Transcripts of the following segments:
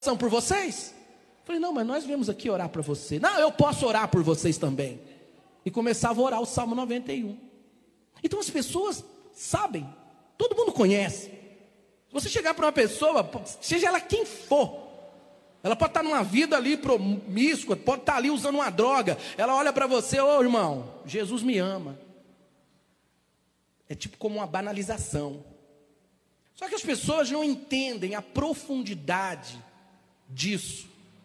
São por vocês? Falei, não, mas nós viemos aqui orar para você. Não, eu posso orar por vocês também. E começava a orar o Salmo 91. Então as pessoas sabem, todo mundo conhece. Se você chegar para uma pessoa, seja ela quem for, ela pode estar numa vida ali promíscua, pode estar ali usando uma droga, ela olha para você, ô irmão, Jesus me ama. É tipo como uma banalização. Só que as pessoas não entendem a profundidade disso.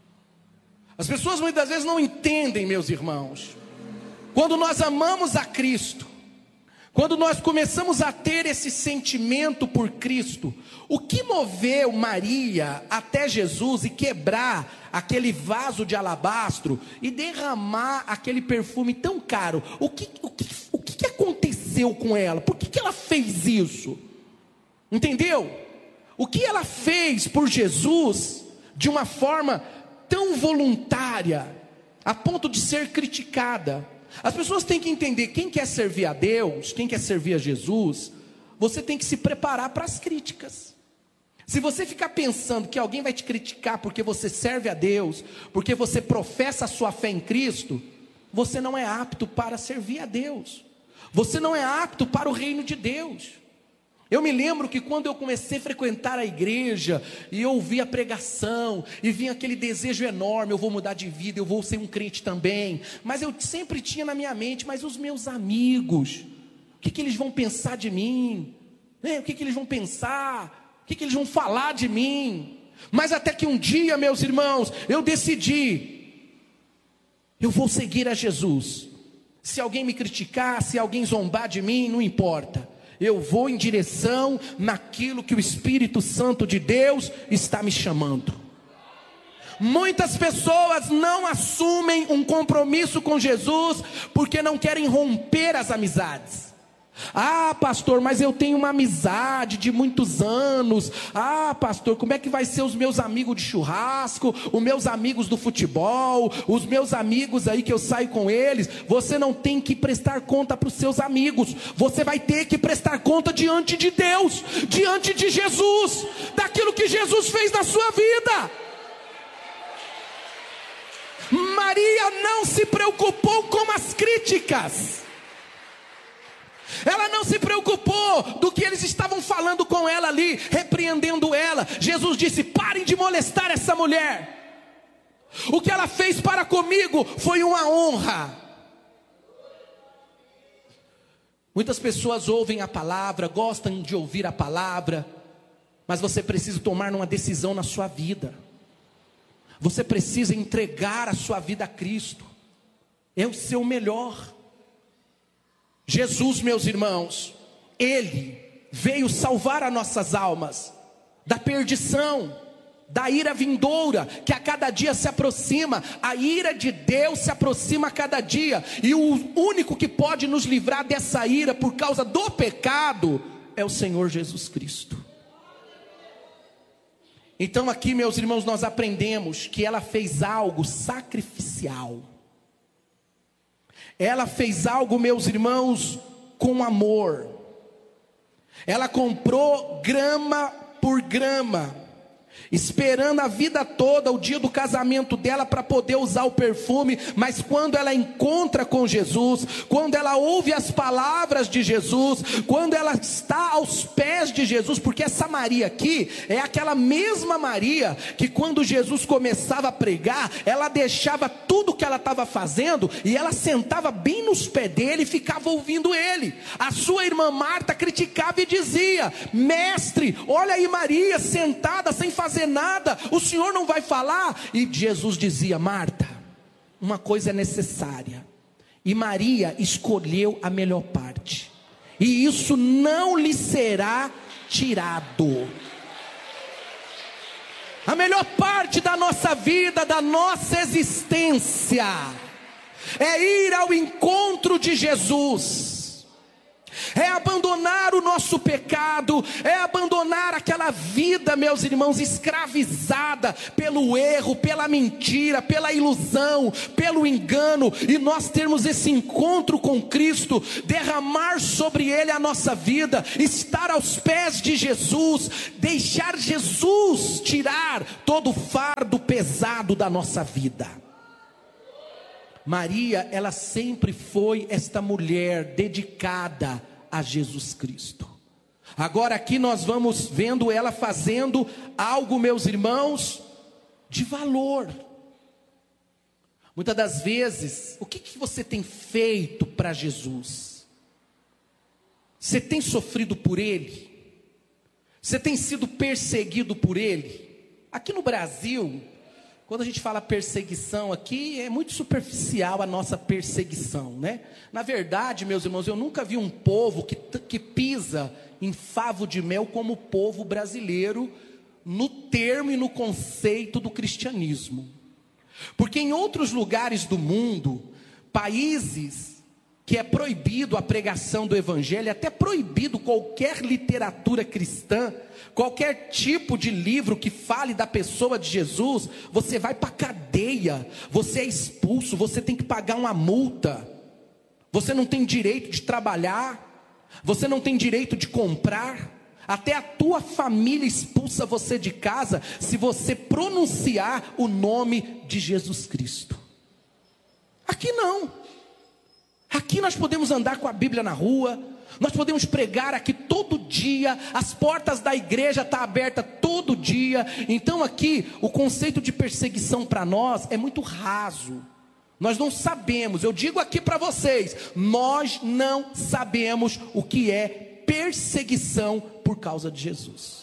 As pessoas muitas vezes não entendem, meus irmãos. Quando nós amamos a Cristo, quando nós começamos a ter esse sentimento por Cristo, o que moveu Maria até Jesus e quebrar aquele vaso de alabastro e derramar aquele perfume tão caro? O que aconteceu com ela? Por que ela fez isso? Entendeu? O que ela fez por Jesus de uma forma tão voluntária, a ponto de ser criticada? As pessoas têm que entender, quem quer servir a Deus, quem quer servir a Jesus, você tem que se preparar para as críticas. Se você ficar pensando que alguém vai te criticar porque você serve a Deus, porque você professa a sua fé em Cristo, você não é apto para servir a Deus, você não é apto para o reino de Deus. Eu me lembro que quando eu comecei a frequentar a igreja, e eu ouvia a pregação, e vinha aquele desejo enorme, eu vou mudar de vida, eu vou ser um crente também, mas eu sempre tinha na minha mente, mas os meus amigos, o que eles vão pensar de mim? O que eles vão pensar? O que eles vão falar de mim? Mas até que um dia, meus irmãos, eu decidi, eu vou seguir a Jesus. Se alguém me criticar, se alguém zombar de mim, não importa. Eu vou em direção naquilo que o Espírito Santo de Deus está me chamando. Muitas pessoas não assumem um compromisso com Jesus porque não querem romper as amizades. Ah, pastor, mas eu tenho uma amizade de muitos anos. Ah, pastor, como é que vai ser os meus amigos de churrasco, os meus amigos do futebol, os meus amigos aí que eu saio com eles? Você não tem que prestar conta para os seus amigos. Você vai ter que prestar conta diante de Deus, diante de Jesus, daquilo que Jesus fez na sua vida. Maria não se preocupou com as críticas. Ela não se preocupou do que eles estavam falando com ela ali, repreendendo ela. Jesus disse, parem de molestar essa mulher. O que ela fez para comigo foi uma honra. Muitas pessoas ouvem a palavra, gostam de ouvir a palavra, mas você precisa tomar uma decisão na sua vida. Você precisa entregar a sua vida a Cristo. É o seu melhor. Jesus, meus irmãos, Ele veio salvar as nossas almas da perdição, da ira vindoura, que a cada dia se aproxima. A ira de Deus se aproxima a cada dia, e o único que pode nos livrar dessa ira por causa do pecado é o Senhor Jesus Cristo. Então aqui, meus irmãos, nós aprendemos que ela fez algo sacrificial. Ela fez algo, meus irmãos, com amor. Ela comprou grama por grama, esperando a vida toda o dia do casamento dela para poder usar o perfume. Mas quando ela encontra com Jesus, quando ela ouve as palavras de Jesus, quando ela está aos pés de Jesus, porque essa Maria aqui é aquela mesma Maria que quando Jesus começava a pregar, ela deixava tudo que ela estava fazendo e ela sentava bem nos pés dele e ficava ouvindo ele. A sua irmã Marta criticava e dizia, mestre, olha aí Maria sentada sem fazer nada, o Senhor não vai falar? E Jesus dizia, Marta, uma coisa é necessária, e Maria escolheu a melhor parte, e isso não lhe será tirado. A melhor parte da nossa vida, da nossa existência, é ir ao encontro de Jesus, é abandonar o nosso pecado, é abandonar aquela vida, meus irmãos, escravizada pelo erro, pela mentira, pela ilusão, pelo engano, e nós termos esse encontro com Cristo, derramar sobre Ele a nossa vida, estar aos pés de Jesus, deixar Jesus tirar todo o fardo pesado da nossa vida. Maria, ela sempre foi esta mulher dedicada a Jesus Cristo. Agora aqui nós vamos vendo ela fazendo algo, meus irmãos, de valor. Muitas das vezes, o que você tem feito para Jesus? Você tem sofrido por Ele? Você tem sido perseguido por Ele? Aqui no Brasil, quando a gente fala perseguição aqui, é muito superficial a nossa perseguição, né? Na verdade, meus irmãos, eu nunca vi um povo que pisa em favo de mel como o povo brasileiro, no termo e no conceito do cristianismo. Porque em outros lugares do mundo, países que é proibido a pregação do evangelho, é até proibido qualquer literatura cristã, qualquer tipo de livro que fale da pessoa de Jesus, você vai para a cadeia, você é expulso, você tem que pagar uma multa, você não tem direito de trabalhar, você não tem direito de comprar, até a tua família expulsa você de casa, se você pronunciar o nome de Jesus Cristo. Aqui não. Aqui nós podemos andar com a Bíblia na rua, nós podemos pregar aqui todo dia, as portas da igreja estão abertas todo dia. Então aqui o conceito de perseguição para nós é muito raso. Nós não sabemos, eu digo aqui para vocês, nós não sabemos o que é perseguição por causa de Jesus.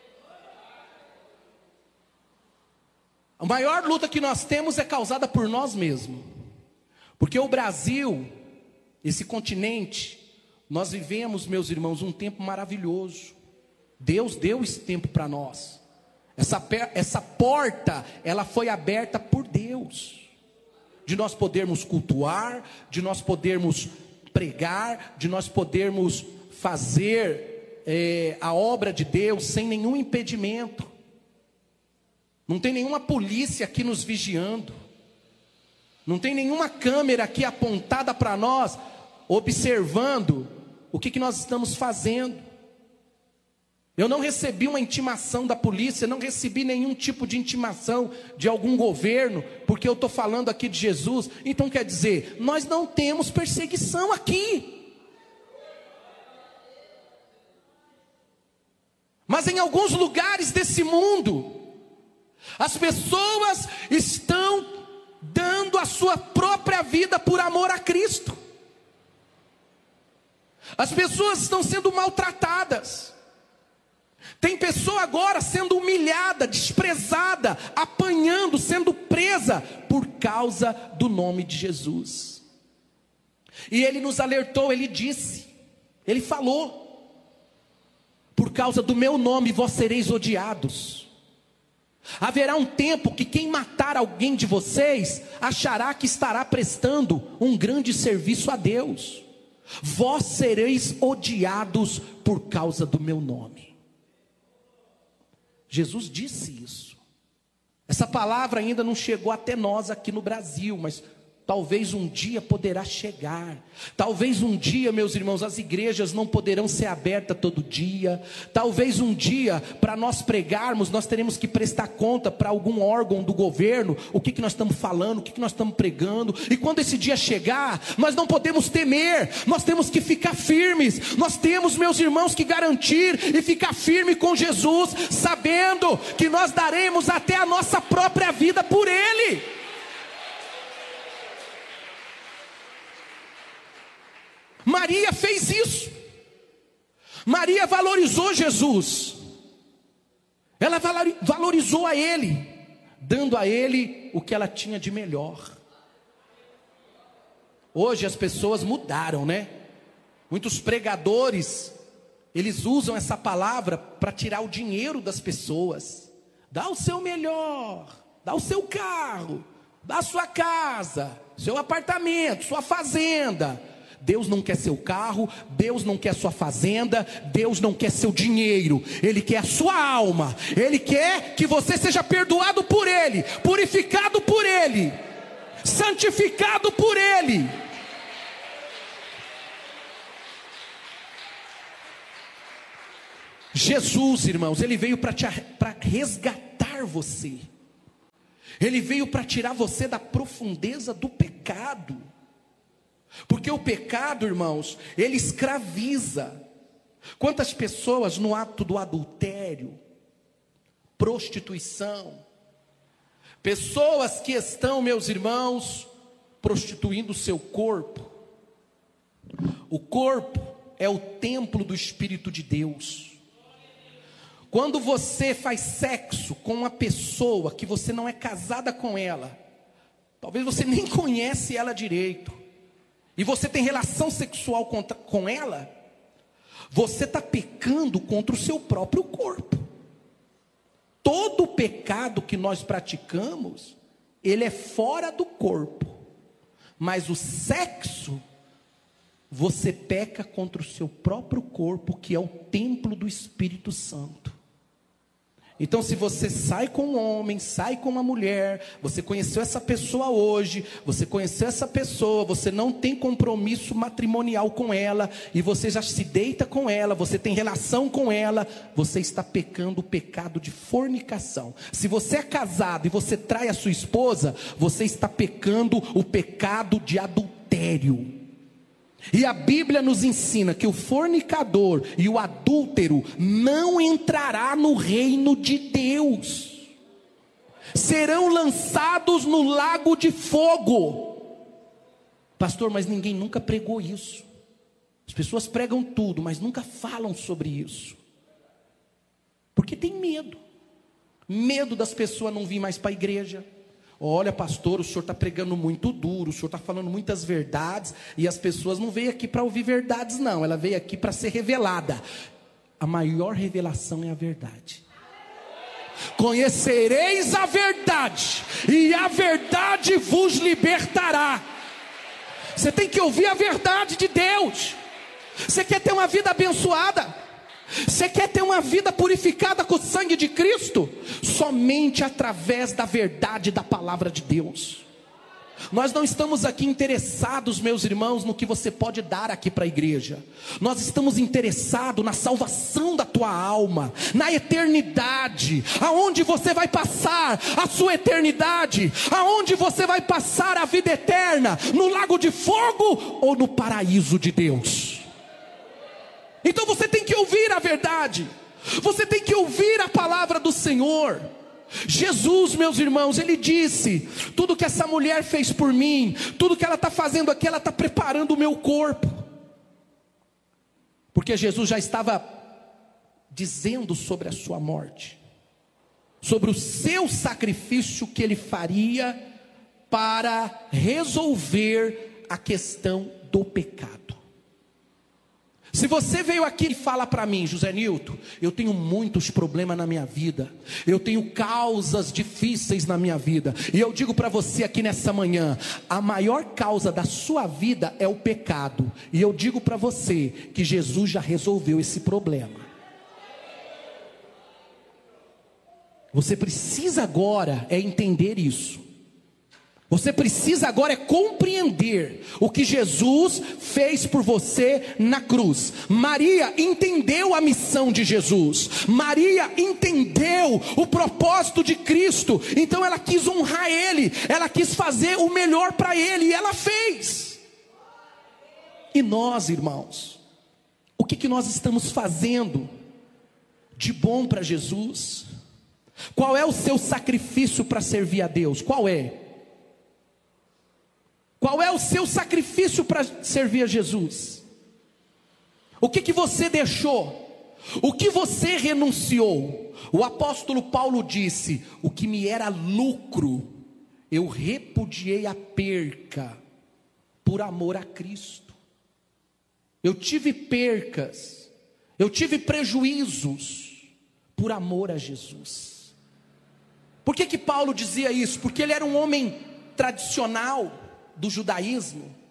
A maior luta que nós temos é causada por nós mesmos, porque o Brasil, esse continente, nós vivemos, meus irmãos, um tempo maravilhoso. Deus deu esse tempo para nós. Essa porta, ela foi aberta por Deus, de nós podermos cultuar, de nós podermos pregar, de nós podermos fazer a obra de Deus sem nenhum impedimento. Não tem nenhuma polícia aqui nos vigiando, não tem nenhuma câmera aqui apontada para nós, observando o que nós estamos fazendo. Eu não recebi uma intimação da polícia, não recebi nenhum tipo de intimação de algum governo, porque eu estou falando aqui de Jesus. Então quer dizer, nós não temos perseguição aqui. Mas em alguns lugares desse mundo, as pessoas estão dando a sua própria vida por amor a Cristo. As pessoas estão sendo maltratadas. Tem pessoa agora sendo humilhada, desprezada, apanhando, sendo presa por causa do nome de Jesus. E Ele nos alertou, Ele disse, Ele falou: por causa do meu nome vós sereis odiados. Haverá um tempo que quem matar alguém de vocês achará que estará prestando um grande serviço a Deus. Vós sereis odiados por causa do meu nome. Jesus disse isso. Essa palavra ainda não chegou até nós aqui no Brasil, mas talvez um dia poderá chegar. Talvez um dia, meus irmãos, as igrejas não poderão ser abertas todo dia. Talvez um dia, para nós pregarmos, nós teremos que prestar conta para algum órgão do governo, o que nós estamos falando, o que nós estamos pregando. E quando esse dia chegar, nós não podemos temer, nós temos que ficar firmes. Nós temos, meus irmãos, que garantir e ficar firme com Jesus, sabendo que nós daremos até a nossa própria vida por Ele. Maria fez isso. Maria valorizou Jesus. Ela valorizou a Ele, dando a Ele o que ela tinha de melhor. Hoje as pessoas mudaram, né? Muitos pregadores, eles usam essa palavra para tirar o dinheiro das pessoas. Dá o seu melhor, dá o seu carro, dá a sua casa, seu apartamento, sua fazenda. Deus não quer seu carro, Deus não quer sua fazenda, Deus não quer seu dinheiro, Ele quer a sua alma, Ele quer que você seja perdoado por Ele, purificado por Ele, santificado por Ele. Jesus, irmãos, Ele veio para resgatar você, Ele veio para tirar você da profundeza do pecado. Porque o pecado, irmãos, ele escraviza. Quantas pessoas no ato do adultério, prostituição, pessoas que estão, meus irmãos, prostituindo o seu corpo. O corpo é o templo do Espírito de Deus. Quando você faz sexo com uma pessoa que você não é casada com ela, talvez você nem conhece ela direito, e você tem relação sexual com ela, você está pecando contra o seu próprio corpo. Todo pecado que nós praticamos, ele é fora do corpo. Mas o sexo, você peca contra o seu próprio corpo, que é o templo do Espírito Santo. Então, se você sai com um homem, sai com uma mulher, você conheceu essa pessoa hoje, você conheceu essa pessoa, você não tem compromisso matrimonial com ela, e você já se deita com ela, você tem relação com ela, você está pecando o pecado de fornicação. Se você é casado e você trai a sua esposa, você está pecando o pecado de adultério. E a Bíblia nos ensina que o fornicador e o adúltero não entrará no reino de Deus. Serão lançados no lago de fogo. Pastor, mas ninguém nunca pregou isso. As pessoas pregam tudo, mas nunca falam sobre isso. Porque tem medo. Medo das pessoas não vir mais para a igreja. Olha, pastor, o senhor está pregando muito duro, o senhor está falando muitas verdades, e as pessoas não veio aqui para ouvir verdades não, ela veio aqui para ser revelada. A maior revelação é a verdade. Conhecereis a verdade, e a verdade vos libertará. Você tem que ouvir a verdade de Deus. Você quer ter uma vida abençoada? Você quer ter uma vida purificada com o sangue de Cristo? Somente através da verdade da palavra de Deus. Nós não estamos aqui interessados, meus irmãos, no que você pode dar aqui para a igreja. Nós estamos interessados na salvação da tua alma, na eternidade, aonde você vai passar a sua eternidade, aonde você vai passar a vida eterna, no lago de fogo ou no paraíso de Deus. Então você tem que ouvir a verdade, você tem que ouvir a palavra do Senhor. Jesus, meus irmãos, Ele disse, tudo que essa mulher fez por mim, tudo que ela está fazendo aqui, ela está preparando o meu corpo. Porque Jesus já estava dizendo sobre a sua morte, sobre o seu sacrifício que Ele faria para resolver a questão do pecado. Se você veio aqui e fala para mim, José Nilton, eu tenho muitos problemas na minha vida, eu tenho causas difíceis na minha vida, e eu digo para você aqui nessa manhã, a maior causa da sua vida é o pecado, e eu digo para você que Jesus já resolveu esse problema. Você precisa agora entender isso. Você precisa agora compreender o que Jesus fez por você na cruz. Maria entendeu a missão de Jesus. Maria entendeu o propósito de Cristo. Então ela quis honrar Ele. Ela quis fazer o melhor para Ele. E ela fez. E nós, irmãos, o que nós estamos fazendo de bom para Jesus? Qual é o seu sacrifício para servir a Deus? Qual é? Qual é o seu sacrifício para servir a Jesus? O que você deixou? O que você renunciou? O apóstolo Paulo disse, o que me era lucro, eu repudiei a perca, por amor a Cristo. Eu tive percas, eu tive prejuízos, por amor a Jesus. Por que Paulo dizia isso? Porque ele era um homem tradicional, do judaísmo.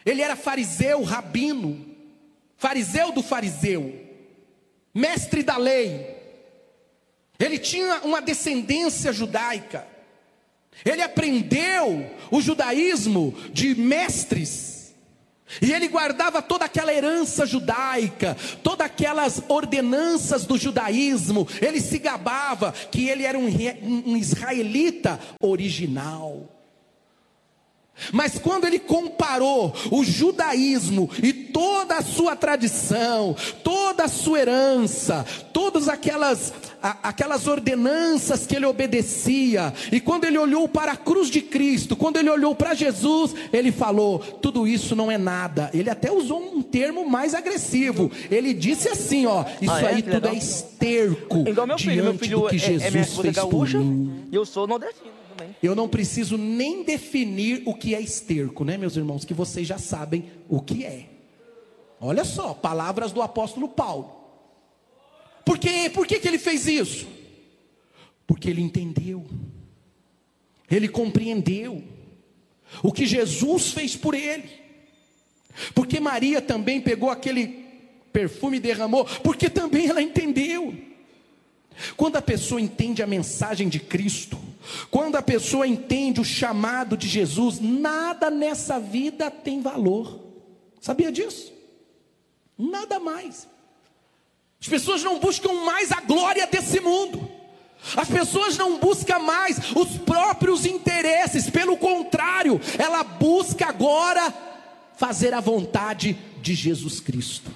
Ele era fariseu, rabino, fariseu do fariseu, mestre da lei. Ele tinha uma descendência judaica. Ele aprendeu o judaísmo de mestres. E ele guardava toda aquela herança judaica, todas aquelas ordenanças do judaísmo. Ele se gabava que ele era um israelita original. Mas quando ele comparou o judaísmo e toda a sua tradição, toda a sua herança, todas aquelas ordenanças que ele obedecia, e quando ele olhou para a cruz de Cristo, quando ele olhou para Jesus, ele falou: tudo isso não é nada. Ele até usou um termo mais agressivo. Ele disse assim, ó: isso aí tudo é esterco diante do que Jesus fez por mim. E eu sou nordestino. Eu não preciso nem definir o que é esterco, né, meus irmãos? Que vocês já sabem o que é. Olha só, palavras do apóstolo Paulo. Por que ele fez isso? Porque ele entendeu, ele compreendeu o que Jesus fez por ele. Porque Maria também pegou aquele perfume e derramou, porque também ela entendeu. Quando a pessoa entende a mensagem de Cristo, quando a pessoa entende o chamado de Jesus, nada nessa vida tem valor. Sabia disso? Nada mais. As pessoas não buscam mais a glória desse mundo. As pessoas não buscam mais os próprios interesses. Pelo contrário, ela busca agora fazer a vontade de Jesus Cristo.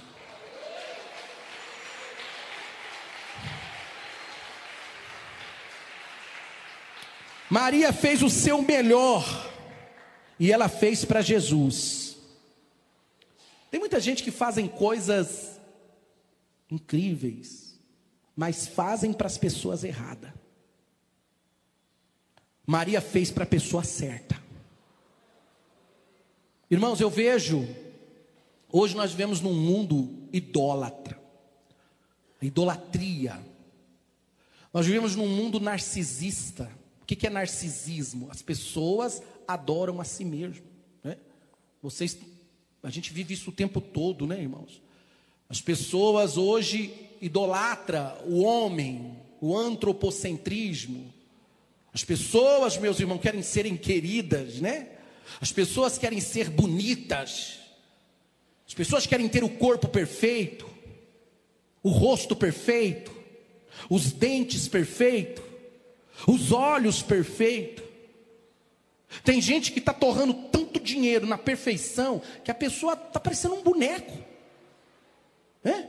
Maria fez o seu melhor e ela fez para Jesus. Tem muita gente que fazem coisas incríveis, mas fazem para as pessoas erradas. Maria fez para a pessoa certa. Irmãos, eu vejo, hoje nós vivemos num mundo idólatra, idolatria. Nós vivemos num mundo narcisista. O que é narcisismo? As pessoas adoram a si mesmo, né? A gente vive isso o tempo todo, né, irmãos? As pessoas hoje idolatram o homem, o antropocentrismo. As pessoas, meus irmãos, querem serem queridas, né? As pessoas querem ser bonitas. As pessoas querem ter o corpo perfeito, o rosto perfeito, os dentes perfeitos, os olhos perfeitos. Tem gente que está torrando tanto dinheiro na perfeição que a pessoa está parecendo um boneco, né?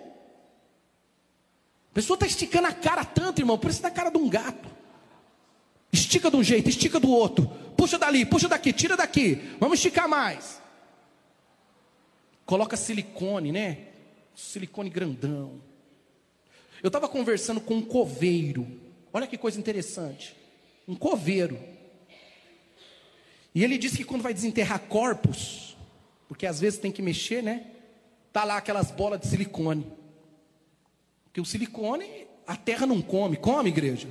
A pessoa está esticando a cara tanto, irmão, parece a cara de um gato. Estica de um jeito, estica do outro, puxa dali, puxa daqui, tira daqui, vamos esticar mais. Coloca silicone, né? Silicone grandão. Eu estava conversando com um coveiro. Olha que coisa interessante. Um coveiro. E ele disse que quando vai desenterrar corpos, porque às vezes tem que mexer, né? Tá lá aquelas bolas de silicone. Porque o silicone, a terra não come. Come, igreja?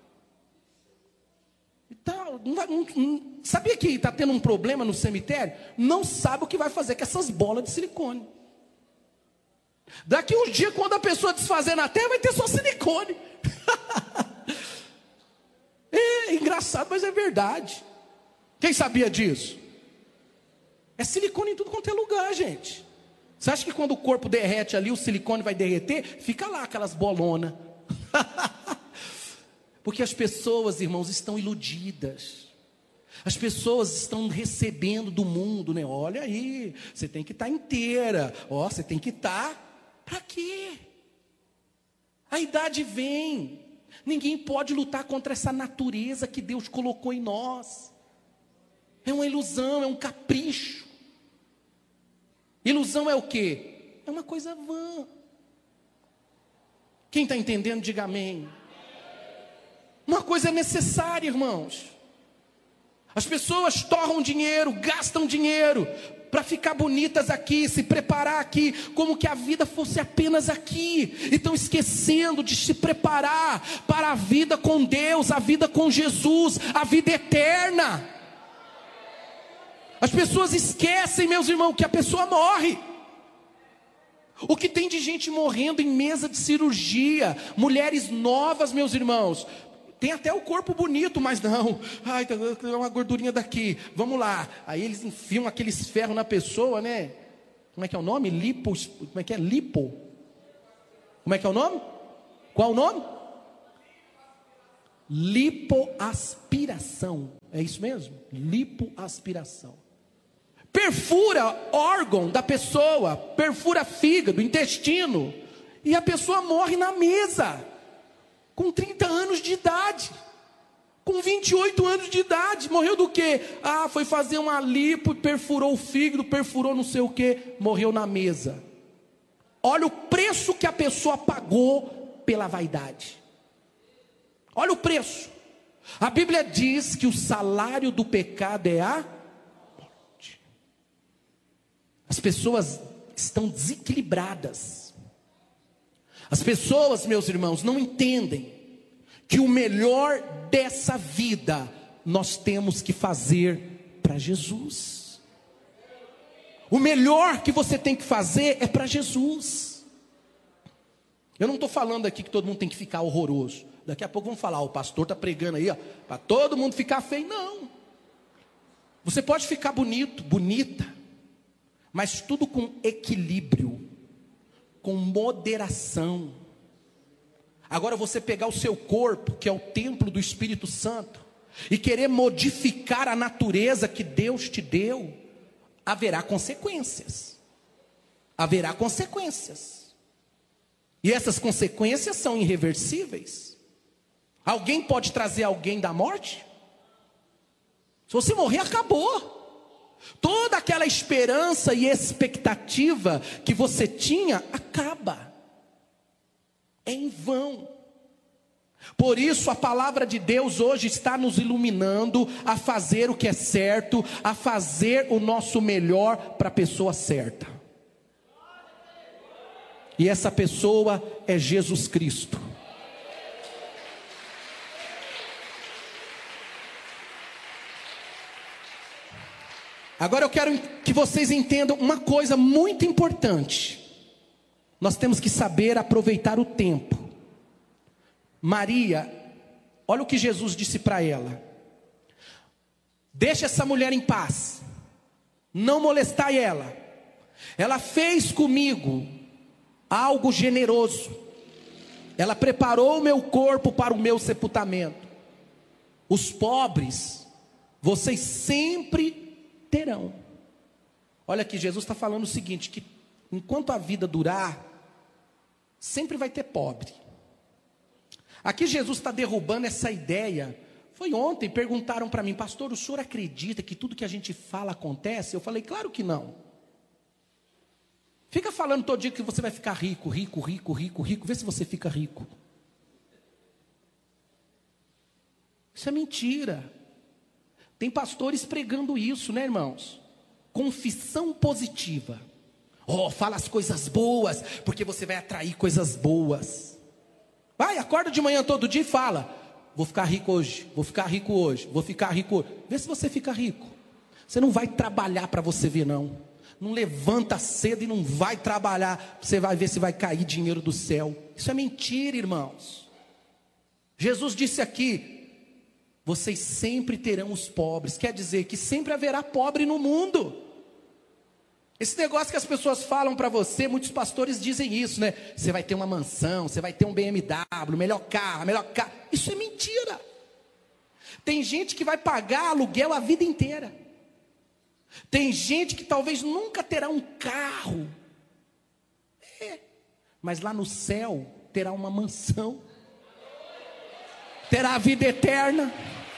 Sabia que está tendo um problema no cemitério? Não sabe o que vai fazer com essas bolas de silicone. Daqui um dia, quando a pessoa desfazer na terra, vai ter só silicone. É engraçado, mas é verdade. Quem sabia disso? É silicone em tudo quanto é lugar, gente. Você acha que quando o corpo derrete ali, o silicone vai derreter? Fica lá aquelas bolonas. Porque as pessoas, irmãos, estão iludidas. As pessoas estão recebendo do mundo, né? Olha aí, você tem que estar inteira. Ó, você tem que estar. Para quê? A idade vem. Ninguém pode lutar contra essa natureza que Deus colocou em nós. É uma ilusão, é um capricho. Ilusão é o quê? É uma coisa vã. Quem está entendendo, diga amém. Uma coisa necessária, irmãos. As pessoas torram dinheiro, gastam dinheiro para ficar bonitas aqui, se preparar aqui, como que a vida fosse apenas aqui. E estão esquecendo de se preparar para a vida com Deus, a vida com Jesus, a vida eterna. As pessoas esquecem, meus irmãos, que a pessoa morre. O que tem de gente morrendo em mesa de cirurgia, mulheres novas, meus irmãos, tem até o corpo bonito, mas não, ai, tá uma gordurinha daqui, vamos lá. Aí eles enfiam aqueles ferros na pessoa, né? Como é que é o nome? Como é que é? Lipo? Como é que é o nome? Qual o nome? Lipoaspiração. É isso mesmo? Lipoaspiração. Perfura órgão da pessoa, perfura fígado, intestino, e a pessoa morre na mesa, com 30 anos de idade, com 28 anos de idade. Morreu do quê? Ah, foi fazer uma lipo, perfurou o fígado, perfurou não sei o quê, morreu na mesa. Olha o preço que a pessoa pagou pela vaidade. Olha o preço. A Bíblia diz que o salário do pecado é a morte. As pessoas estão desequilibradas. As pessoas, meus irmãos, não entendem que o melhor dessa vida nós temos que fazer para Jesus. O melhor que você tem que fazer é para Jesus. Eu não estou falando aqui que todo mundo tem que ficar horroroso. Daqui a pouco vamos falar, o pastor está pregando aí, para todo mundo ficar feio. Não. Você pode ficar bonito, bonita, mas tudo com equilíbrio, com moderação. Agora você pegar o seu corpo, que é o templo do Espírito Santo, e querer modificar a natureza que Deus te deu, haverá consequências. Haverá consequências. E essas consequências são irreversíveis. Alguém pode trazer alguém da morte? Se você morrer, acabou. Toda aquela esperança e expectativa que você tinha, acaba. É em vão. Por isso a palavra de Deus hoje está nos iluminando a fazer o que é certo, a fazer o nosso melhor para a pessoa certa. E essa pessoa é Jesus Cristo. Agora eu quero que vocês entendam uma coisa muito importante. Nós temos que saber aproveitar o tempo. Maria, olha o que Jesus disse para ela: deixa essa mulher em paz, não molestai ela. Ela fez comigo algo generoso. Ela preparou o meu corpo para o meu sepultamento. Os pobres, vocês sempre terão. Olha aqui, Jesus está falando o seguinte, que enquanto a vida durar, sempre vai ter pobre. Aqui Jesus está derrubando essa ideia. Foi ontem, perguntaram para mim: pastor, o senhor acredita que tudo que a gente fala acontece? Eu falei: claro que não. Fica falando todo dia que você vai ficar rico, rico, rico, rico, rico. Vê se você fica rico. Isso é mentira. Tem pastores pregando isso, né, irmãos? Confissão positiva. Oh, fala as coisas boas, porque você vai atrair coisas boas. Vai, acorda de manhã todo dia e fala: vou ficar rico hoje, vou ficar rico hoje, vou ficar rico hoje. Vê se você fica rico. Você não vai trabalhar para você ver, não. Não levanta cedo e não vai trabalhar. Você vai ver se vai cair dinheiro do céu. Isso é mentira, irmãos. Jesus disse aqui: vocês sempre terão os pobres. Quer dizer que sempre haverá pobre no mundo. Esse negócio que as pessoas falam para você, muitos pastores dizem isso, né? Você vai ter uma mansão, você vai ter um BMW, melhor carro. Isso é mentira. Tem gente que vai pagar aluguel a vida inteira. Tem gente que talvez nunca terá um carro. Mas lá no céu terá uma mansão. Terá a vida eterna.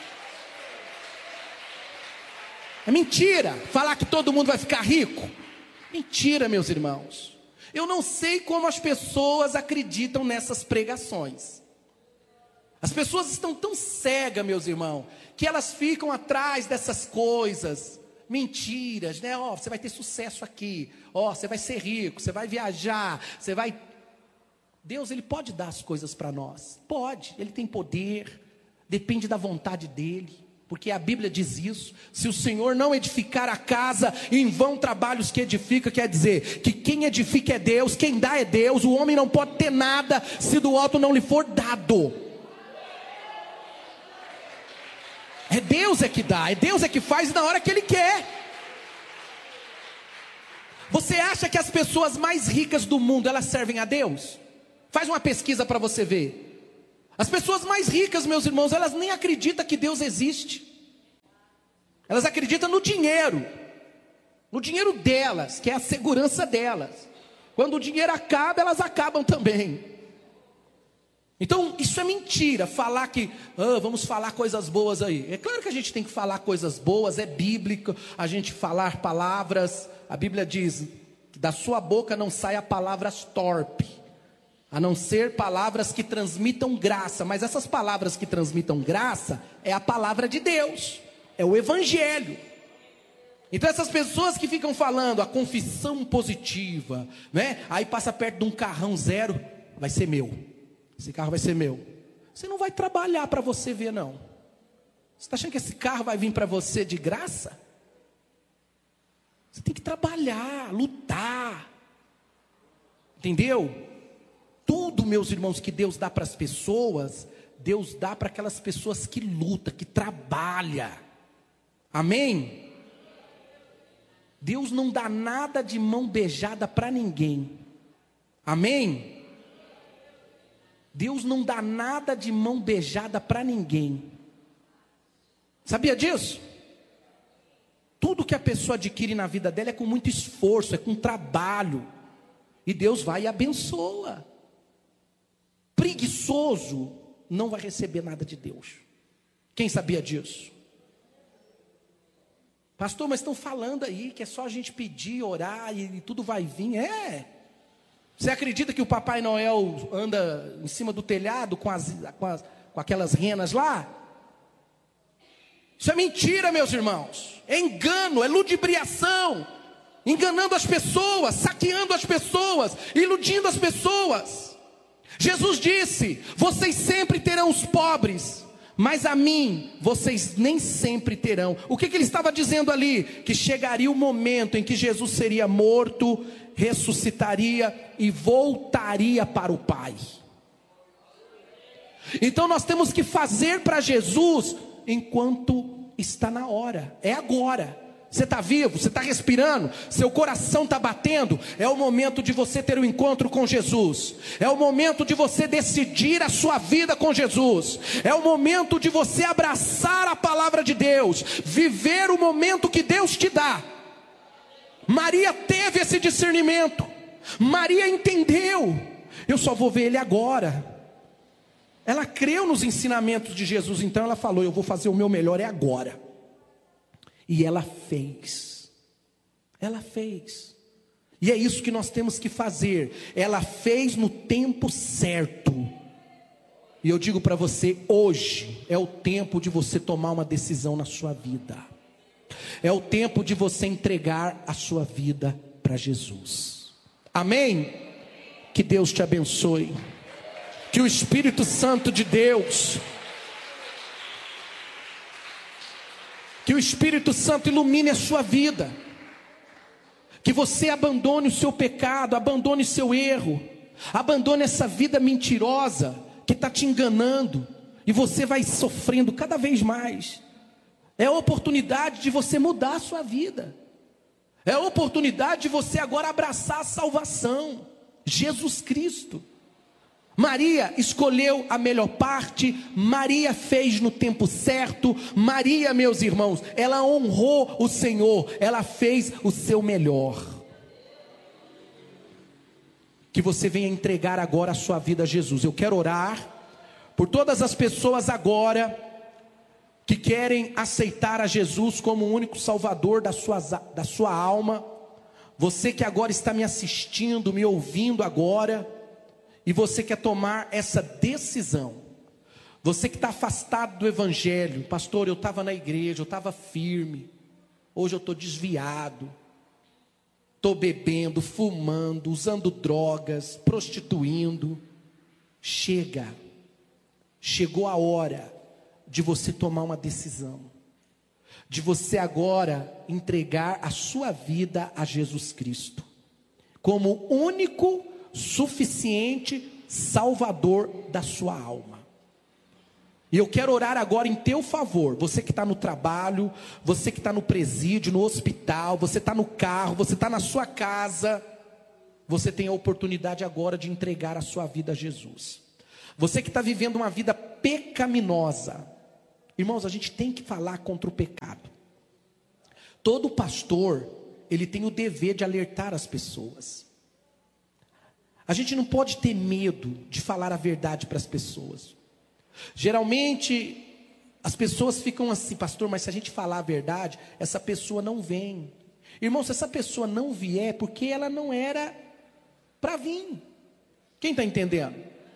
É mentira falar que todo mundo vai ficar rico. Mentira, meus irmãos. Eu não sei como as pessoas acreditam nessas pregações. As pessoas estão tão cegas, meus irmãos, que elas ficam atrás dessas coisas, mentiras, né? Ó, você vai ter sucesso aqui. Ó, você vai ser rico, você vai viajar, você vai... Deus, Ele pode dar as coisas para nós. Pode, Ele tem poder. Depende da vontade dEle. Porque a Bíblia diz isso. Se o Senhor não edificar a casa, em vão trabalhos que edifica. Quer dizer, que quem edifica é Deus, quem dá é Deus. O homem não pode ter nada, se do alto não lhe for dado. É Deus é que dá, é Deus é que faz na hora que Ele quer. Você acha que as pessoas mais ricas do mundo, elas servem a Deus? Faz uma pesquisa para você ver. As pessoas mais ricas, meus irmãos, elas nem acreditam que Deus existe. Elas acreditam no dinheiro delas, que é a segurança delas. Quando o dinheiro acaba, elas acabam também. Então, isso é mentira, falar que, vamos falar coisas boas aí. É claro que a gente tem que falar coisas boas, é bíblico, a gente falar palavras. A Bíblia diz que da sua boca não saia palavras torpes, a não ser palavras que transmitam graça. Mas essas palavras que transmitam graça, é a palavra de Deus, é o Evangelho. Então essas pessoas que ficam falando a confissão positiva, né? Aí passa perto de um carrão zero, vai ser meu. Esse carro vai ser meu. Você não vai trabalhar para você ver, não. Você está achando que esse carro vai vir para você de graça? Você tem que trabalhar, lutar. Entendeu? Tudo, meus irmãos, que Deus dá para as pessoas, Deus dá para aquelas pessoas que lutam, que trabalham. Amém? Deus não dá nada de mão beijada para ninguém. Amém? Deus não dá nada de mão beijada para ninguém. Sabia disso? Tudo que a pessoa adquire na vida dela é com muito esforço, é com trabalho. E Deus vai e abençoa. Preguiçoso não vai receber nada de Deus. Quem sabia disso? Pastor, mas estão falando aí que é só a gente pedir, orar e tudo vai vir. Você acredita que o Papai Noel anda em cima do telhado com aquelas renas lá? Isso é mentira, meus irmãos. É engano, é ludibriação. Enganando as pessoas, saqueando as pessoas, iludindo as pessoas. Jesus disse: vocês sempre terão os pobres, mas a mim vocês nem sempre terão. O que ele estava dizendo ali? Que chegaria o momento em que Jesus seria morto, ressuscitaria e voltaria para o Pai. Então nós temos que fazer para Jesus enquanto está na hora. É agora. Você está vivo, você está respirando, seu coração está batendo. É o momento de você ter um encontro com Jesus. É o momento de você decidir a sua vida com Jesus. É o momento de você abraçar a palavra de Deus, viver o momento que Deus te dá. Maria teve esse discernimento. Maria entendeu: eu só vou ver Ele agora. Ela creu nos ensinamentos de Jesus. Então ela falou: eu vou fazer o meu melhor é agora. E ela fez. Ela fez. E é isso que nós temos que fazer. Ela fez no tempo certo. E eu digo para você, hoje é o tempo de você tomar uma decisão na sua vida. É o tempo de você entregar a sua vida para Jesus. Amém? Que Deus te abençoe. Que o Espírito Santo de Deus, que o Espírito Santo ilumine a sua vida. Que você abandone o seu pecado, abandone o seu erro, abandone essa vida mentirosa que está te enganando, e você vai sofrendo cada vez mais. É a oportunidade de você mudar a sua vida. É a oportunidade de você agora abraçar a salvação, Jesus Cristo. Maria escolheu a melhor parte, Maria fez no tempo certo. Maria, meus irmãos, ela honrou o Senhor, ela fez o seu melhor. Que você venha entregar agora a sua vida a Jesus. Eu quero orar por todas as pessoas agora que querem aceitar a Jesus como o único Salvador da sua alma. Você que agora está me assistindo, me ouvindo agora, e você quer tomar essa decisão. Você que está afastado do Evangelho: pastor, eu estava na igreja, eu estava firme, hoje eu estou desviado, estou bebendo, fumando, usando drogas, prostituindo. Chegou a hora de você tomar uma decisão. de você agora entregar a sua vida a Jesus Cristo, como único, suficiente Salvador da sua alma. E eu quero orar agora em teu favor, você que está no trabalho, você que está no presídio, no hospital, você está no carro, você está na sua casa, você tem a oportunidade agora de entregar a sua vida a Jesus. Você que está vivendo uma vida pecaminosa, irmãos, a gente tem que falar contra o pecado. Todo pastor, ele tem o dever de alertar as pessoas. A gente não pode ter medo de falar a verdade para as pessoas. Geralmente, as pessoas ficam assim, pastor, mas se a gente falar a verdade, essa pessoa não vem. Irmão, se essa pessoa não vier, é porque ela não era para vir. Quem está entendendo?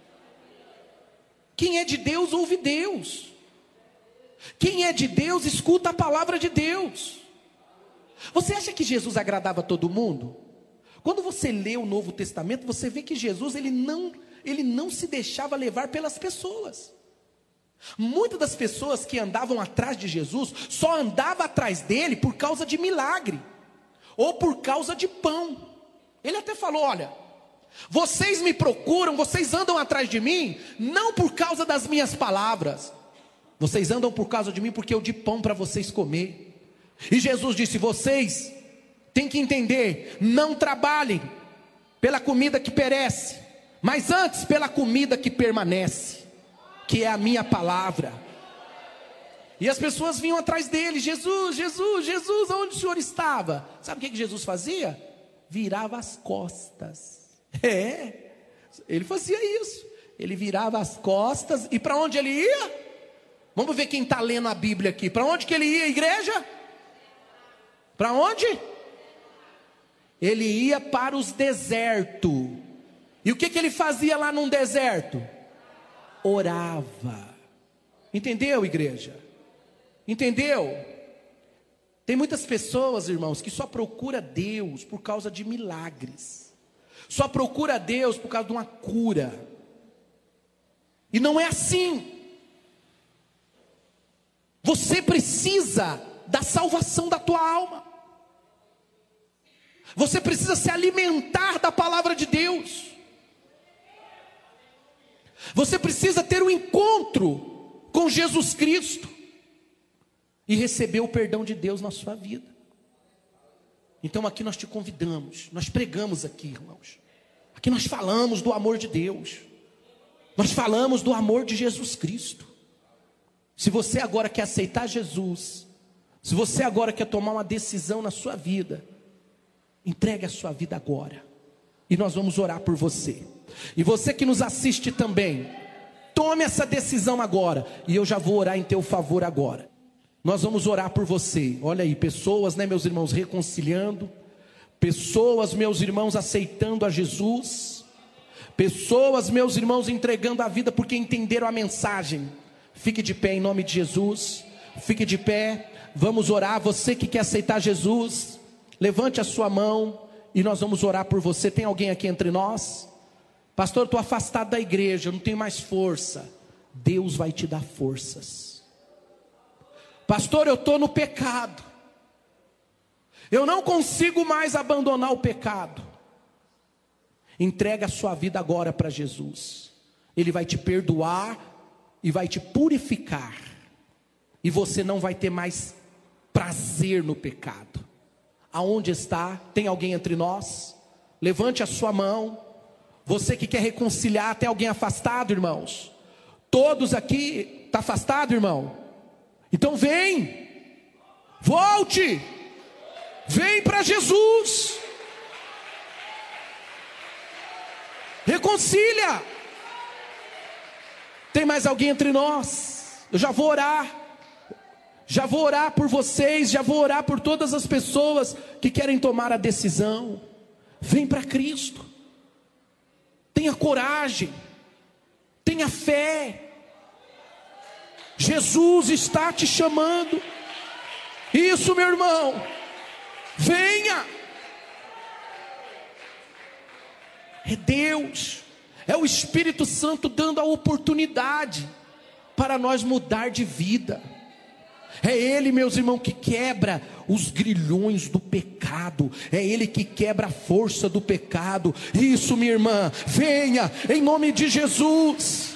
Quem é de Deus, ouve Deus. Quem é de Deus, escuta a palavra de Deus. Você acha que Jesus agradava todo mundo? Quando você lê o Novo Testamento, você vê que Jesus, ele não se deixava levar pelas pessoas. Muitas das pessoas que andavam atrás de Jesus, só andavam atrás dele por causa de milagre, ou por causa de pão. Ele até falou, olha, vocês me procuram, vocês andam atrás de mim, não por causa das minhas palavras, vocês andam por causa de mim porque eu dei pão para vocês comer. E Jesus disse, vocês têm que entender, não trabalhem pela comida que perece, mas antes pela comida que permanece, que é a minha palavra. E as pessoas vinham atrás dele, Jesus, Jesus, Jesus, onde o Senhor estava? Sabe o que Jesus fazia? Virava as costas. Ele fazia isso, ele virava as costas, e para onde ele ia? Vamos ver quem está lendo a Bíblia aqui, para onde que ele ia, igreja? Para onde? Ele ia para os desertos. E o que ele fazia lá num deserto? Orava. Entendeu, igreja? Entendeu? Tem muitas pessoas, irmãos, que só procura Deus por causa de milagres, só procura Deus por causa de uma cura, e não é assim. Você precisa da salvação da tua alma, você precisa se alimentar da palavra de Deus, você precisa ter um encontro com Jesus Cristo e receber o perdão de Deus na sua vida. Então aqui nós te convidamos, nós pregamos aqui, irmãos, aqui nós falamos do amor de Deus, nós falamos do amor de Jesus Cristo. Se você agora quer aceitar Jesus, se você agora quer tomar uma decisão na sua vida, entregue a sua vida agora, e nós vamos orar por você. E você que nos assiste também, tome essa decisão agora, e eu já vou orar em teu favor agora. Nós vamos orar por você. Olha aí, pessoas, né, meus irmãos, reconciliando, pessoas, meus irmãos, aceitando a Jesus, pessoas, meus irmãos, entregando a vida porque entenderam a mensagem. Fique de pé em nome de Jesus, fique de pé, vamos orar. Você que quer aceitar Jesus, levante a sua mão e nós vamos orar por você. Tem alguém aqui entre nós? Pastor, eu estou afastado da igreja, eu não tenho mais força. Deus vai te dar forças. Pastor, eu estou no pecado, eu não consigo mais abandonar o pecado. Entrega a sua vida agora para Jesus, Ele vai te perdoar e vai te purificar, e você não vai ter mais prazer no pecado. Aonde está? Tem alguém entre nós? Levante a sua mão. Você que quer reconciliar, tem alguém afastado, irmãos? Todos aqui, está afastado, irmão? Então vem, volte, vem para Jesus, reconcilia. Tem mais alguém entre nós? Eu já vou orar por vocês, já vou orar por todas as pessoas que querem tomar a decisão. Vem para Cristo, tenha coragem, tenha fé. Jesus está te chamando. Isso, meu irmão, venha. É Deus, é o Espírito Santo dando a oportunidade para nós mudar de vida. É Ele, meus irmãos, que quebra os grilhões do pecado. É Ele que quebra a força do pecado. Isso, minha irmã, venha em nome de Jesus.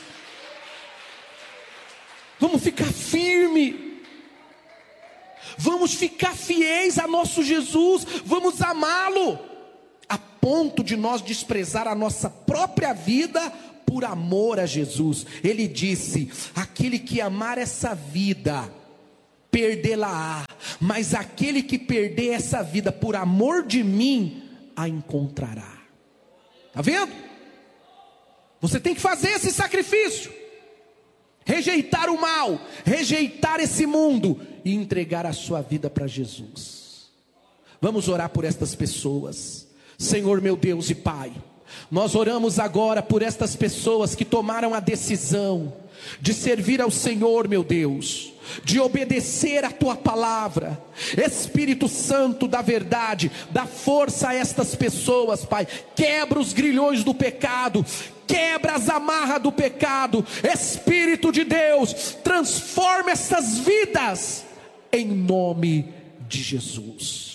Vamos ficar firme. Vamos ficar fiéis a nosso Jesus. Vamos amá-lo, a ponto de nós desprezar a nossa própria vida por amor a Jesus. Ele disse: aquele que amar essa vida, perdê-la-á, mas aquele que perder essa vida por amor de mim, a encontrará. Está vendo? Você tem que fazer esse sacrifício, rejeitar o mal, rejeitar esse mundo e entregar a sua vida para Jesus. Vamos orar por estas pessoas. Senhor meu Deus e Pai, nós oramos agora por estas pessoas que tomaram a decisão de servir ao Senhor, meu Deus, de obedecer a Tua palavra. Espírito Santo da verdade, dá força a estas pessoas, Pai. Quebra os grilhões do pecado, quebra as amarras do pecado. Espírito de Deus, transforma essas vidas, em nome de Jesus.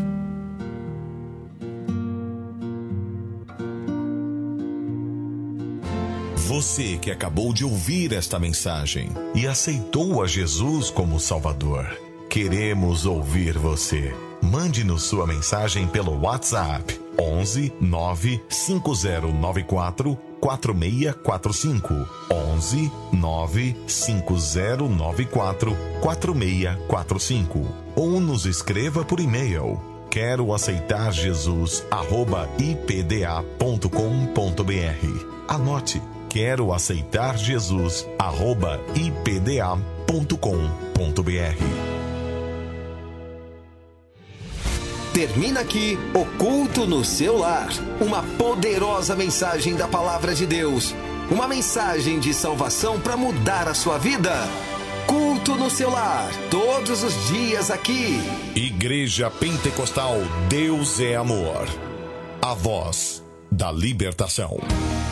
Você que acabou de ouvir esta mensagem e aceitou a Jesus como Salvador, queremos ouvir você. Mande-nos sua mensagem pelo WhatsApp 11 95094 4645, 11 95094 4645, ou nos escreva por e-mail quero aceitar Jesus@ipda.com.br. Anote: quero aceitar Jesus@ipda.com.br. Termina aqui o Culto no Seu Lar, uma poderosa mensagem da Palavra de Deus, uma mensagem de salvação para mudar a sua vida. Culto no Seu Lar, todos os dias aqui. Igreja Pentecostal Deus é Amor, a voz da libertação.